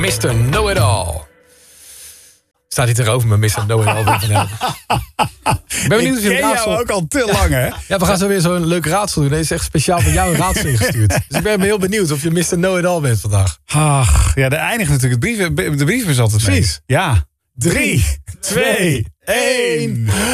Mr. Know-It-All. Staat hij tegenover me, Mr. Know-It-All. Ik ben benieuwd of je ken jou ook al te lang, hè? Ja, we gaan zo weer zo'n leuk raadsel doen. Deze is echt speciaal voor jou een raadsel ingestuurd. Dus ik ben heel benieuwd of je Mr. Know-It-All bent vandaag. Ach, ja, daar eindigt natuurlijk de brievenbus altijd mee. Precies. Ja. 3, 2, 1...